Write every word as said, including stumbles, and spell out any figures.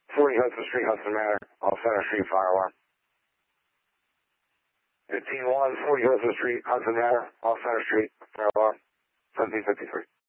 forty Hudson Street, Hudson Manor, off Center Street, fire alarm. fifteen one, forty Hudson Street, Hudson Manor, off Center Street, fire alarm. seventeen fifty-three.